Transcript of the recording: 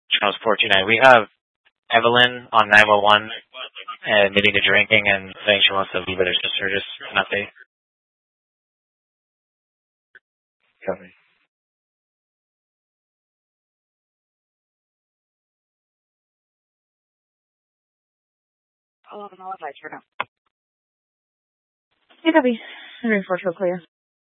Channel 429. We have Evelyn on 911 admitting to drinking and saying she wants to leave with her sister. Just an update. Copy. I'll advise for now. Hey, Debbie. 144 clear.